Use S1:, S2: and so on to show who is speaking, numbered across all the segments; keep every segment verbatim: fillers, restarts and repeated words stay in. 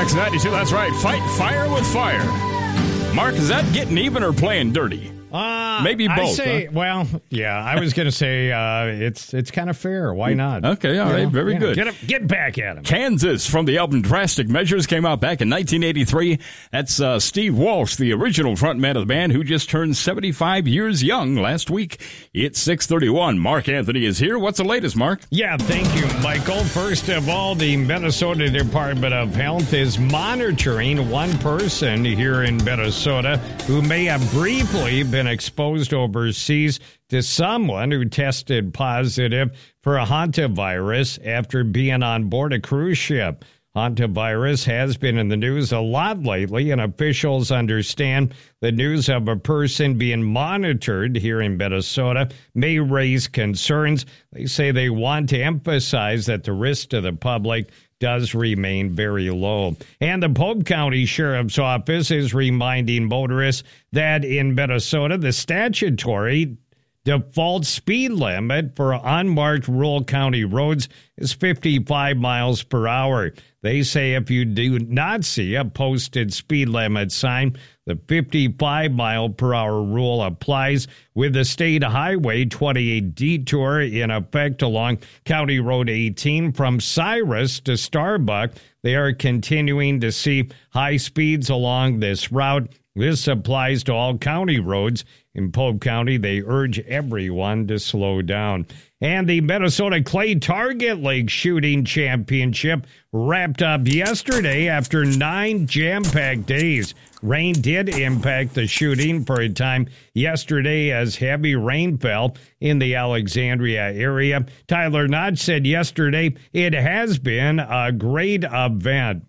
S1: X ninety-two, that's right. Fight fire with fire. Mark, is that getting even or playing dirty?
S2: Uh,
S1: Maybe both.
S2: I say,
S1: huh?
S2: well, yeah, I was going to say uh, it's it's kind of fair. Why not?
S1: Okay, all
S2: you
S1: right,
S2: know,
S1: very
S2: yeah,
S1: good.
S2: Get, him, get back at him.
S1: Kansas from the album Drastic Measures came out back in nineteen eighty-three. That's uh, Steve Walsh, the original frontman of the band, who just turned seventy-five years young last week. It's six thirty-one. Mark Anthony is here. What's the latest, Mark?
S2: Yeah, thank you, Michael. First of all, the Minnesota Department of Health is monitoring one person here in Minnesota who may have briefly been exposed overseas to someone who tested positive for a hantavirus after being on board a cruise ship. Hantavirus has been in the news a lot lately, and officials understand the news of a person being monitored here in Minnesota may raise concerns. They say they want to emphasize that the risk to the public does remain very low. And the Polk County Sheriff's Office is reminding motorists that in Minnesota, the statutory default speed limit for unmarked rural county roads is fifty-five miles per hour. They say if you do not see a posted speed limit sign, the fifty-five mile per hour rule applies with the State Highway twenty-eight detour in effect along County Road eighteen from Cyrus to Starbuck. They are continuing to see high speeds along this route. This applies to all county roads. In Polk County, they urge everyone to slow down. And the Minnesota Clay Target League Shooting Championship wrapped up yesterday after nine jam-packed days. Rain did impact the shooting for a time yesterday as heavy rain fell in the Alexandria area. Tyler Knott said yesterday it has been a great event.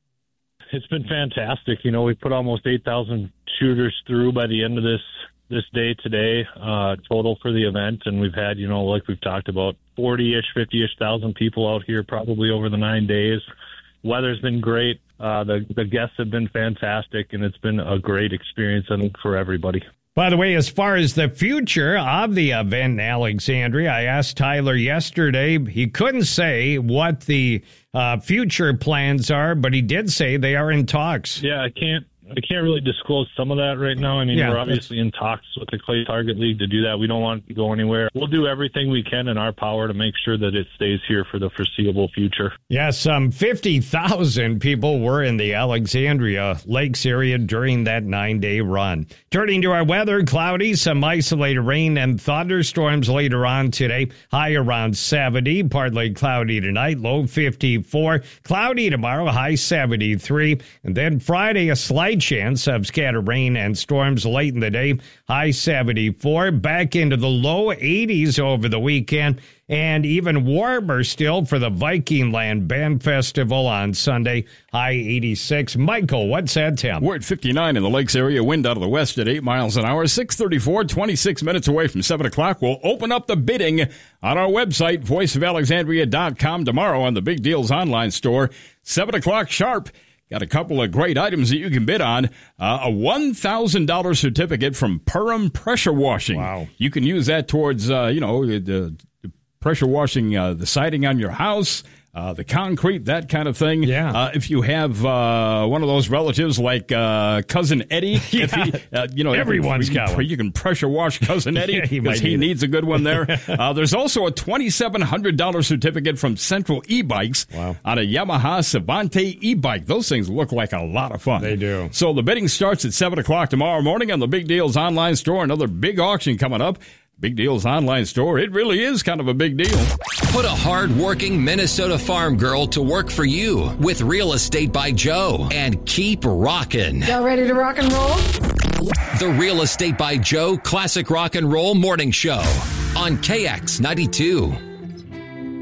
S3: It's been fantastic. You know, we put almost eight thousand shooters through by the end of this this day today, uh, total for the event. And we've had, you know, like we've talked about, forty-ish, fifty-ish thousand people out here probably over the nine days. Weather's been great. Uh, the, the guests have been fantastic, and it's been a great experience, I think, for everybody.
S2: By the way, as far as the future of the event in Alexandria, I asked Tyler yesterday. He couldn't say what the uh, future plans are, but he did say they are in talks.
S3: Yeah, I can't I can't really disclose some of that right now. I mean,
S2: yeah,
S3: we're obviously in talks with the Clay Target League to do that. We don't want it to go anywhere. We'll do everything we can in our power to make sure that it stays here for the foreseeable future.
S2: Yes, um, fifty thousand people were in the Alexandria Lakes area during that nine-day run. Turning to our weather, cloudy, some isolated rain and thunderstorms later on today. High around seventy, partly cloudy tonight, low fifty-four. Cloudy tomorrow, high seventy-three. And then Friday, a slight chance of scattered rain and storms late in the day, high seventy-four. Back into the low eighties over the weekend. And even warmer still for the Viking Land Band Festival on Sunday, high eighty-six. Michael, what's that temp?
S1: We're at fifty-nine in the Lakes area, wind out of the west at eight miles an hour, six thirty-four, twenty-six minutes away from seven o'clock. We'll open up the bidding on our website, voice of alexandria dot com, tomorrow on the Big Deals online store, seven o'clock sharp. Got a couple of great items that you can bid on. Uh, a one thousand dollars certificate from Perham Pressure Washing.
S2: Wow. You
S1: can use that towards, uh, you know, the pressure washing uh, the siding on your house, uh, the concrete, that kind of thing.
S2: Yeah.
S1: Uh, if you have uh, one of those relatives like uh, Cousin Eddie,
S2: yeah.
S1: if he, uh, you know,
S2: everyone's
S1: you,
S2: got one.
S1: You can pressure wash Cousin Eddie because
S2: yeah, he,
S1: he
S2: need
S1: needs a good one there. uh, there's also a twenty-seven hundred dollars certificate from Central E-Bikes
S2: wow.
S1: on a Yamaha Savante e-bike. Those things look like a lot of fun.
S2: They do.
S1: So the bidding starts at seven o'clock tomorrow morning on the Big Deals online store. Another big auction coming up. Big Deals online store. It really is kind of a big deal.
S4: Put a hard-working Minnesota farm girl to work for you with Real Estate by Joe and keep rockin'.
S5: Y'all ready to rock and roll?
S4: The Real Estate by Joe Classic Rock and Roll Morning Show on K X ninety-two.